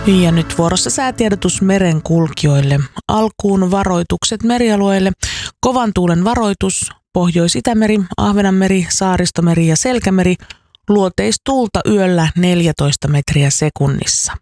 Ja nyt vuorossa säätiedotus merenkulkijoille. Alkuun varoitukset merialueille. Kovan tuulen varoitus, Pohjois-Itämeri, Ahvenanmeri, Saaristomeri ja Selkämeri. Luoteistuulta yöllä 14 metriä sekunnissa.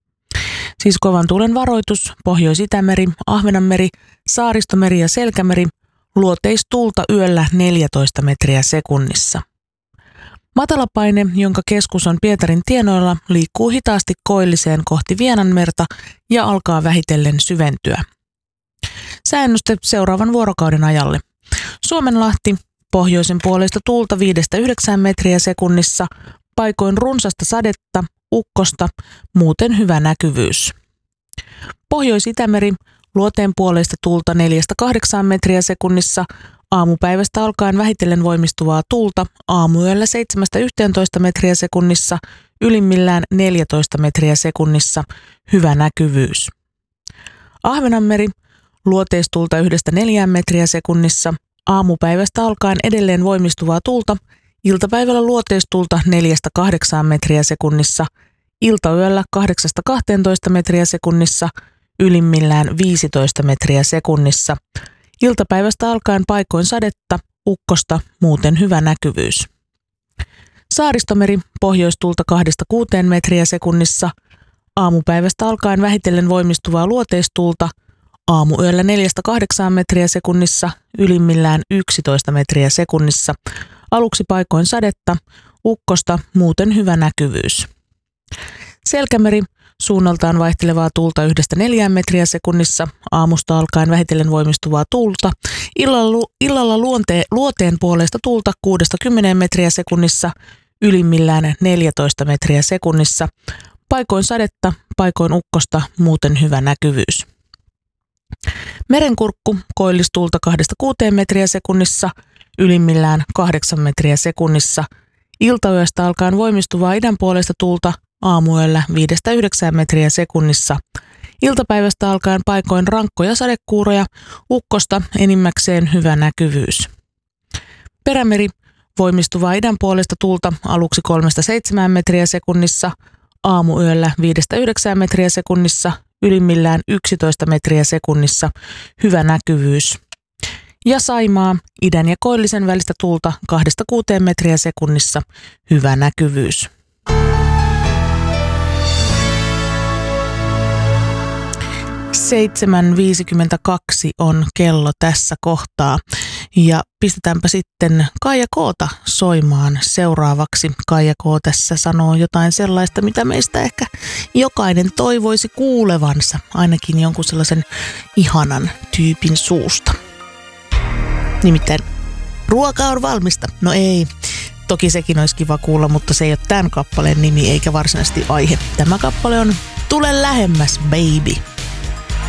Siis kovan tuulen varoitus, Pohjois-Itämeri, Ahvenanmeri, Saaristomeri ja Selkämeri. Luoteistuulta yöllä 14 metriä sekunnissa. Matalapaine, jonka keskus on Pietarin tienoilla, liikkuu hitaasti koilliseen kohti Vienanmerta ja alkaa vähitellen syventyä. Sääennuste seuraavan vuorokauden ajalle. Suomenlahti, pohjoisen puolesta tuulta 5-9 metriä sekunnissa, paikoin runsasta sadetta, ukkosta, muuten hyvä näkyvyys. Pohjois-Itämeri, luoteen puolesta tuulta 4-8 metriä sekunnissa, aamupäivästä alkaen vähitellen voimistuvaa tuulta, aamuyöllä 7-11 metriä sekunnissa, ylimmillään 14 metriä sekunnissa, hyvä näkyvyys. Ahvenanmeri, luoteistuulta 1-4 metriä sekunnissa, aamupäivästä alkaen edelleen voimistuvaa tuulta, iltapäivällä luoteistuulta 4-8 metriä sekunnissa, iltayöllä 8-12 metriä sekunnissa, ylimmillään 15 metriä sekunnissa. Iltapäivästä alkaen paikoin sadetta, ukkosta, muuten hyvä näkyvyys. Saaristomeri, pohjoistuulta 2-6 metriä sekunnissa, aamupäivästä alkaen vähitellen voimistuvaa luoteistuulta, aamuyöllä 4-8 metriä sekunnissa, ylimmillään 11 metriä sekunnissa, aluksi paikoin sadetta, ukkosta, muuten hyvä näkyvyys. Selkämeri, suunnaltaan vaihtelevaa tuulta 1-4 metriä sekunnissa, aamusta alkaen vähitellen voimistuvaa tuulta, illalla luoteen puolesta tuulta 6-10 metriä sekunnissa, ylimmillään 14 metriä sekunnissa, paikoin sadetta, paikoin ukkosta, muuten hyvä näkyvyys. Merenkurkku, koillistuulta 2-6 metriä sekunnissa, ylimmillään 8 metriä sekunnissa, iltayöstä alkaen voimistuvaa idän puolesta tuulta, aamuyöllä 5-9 metriä sekunnissa. Iltapäivästä alkaen paikoin rankkoja sadekuuroja, ukkosta, enimmäkseen hyvä näkyvyys. Perämeri, voimistuvaa idän puolesta tuulta aluksi 3-7 metriä sekunnissa, aamuyöllä 5-9 metriä sekunnissa, ylimmillään 11 metriä sekunnissa, hyvä näkyvyys. Ja Saimaa, idän ja koillisen välistä tuulta 2-6 metriä sekunnissa, hyvä näkyvyys. 7.52 on kello tässä kohtaa ja pistetäänpä sitten Kaija K:ta soimaan seuraavaksi. Kaija K tässä sanoo jotain sellaista, mitä meistä ehkä jokainen toivoisi kuulevansa, ainakin jonkun sellaisen ihanan tyypin suusta. Nimittäin ruoka on valmista. No ei, toki sekin olisi kiva kuulla, mutta se ei ole tämän kappaleen nimi eikä varsinaisesti aihe. Tämä kappale on Tule lähemmäs, baby.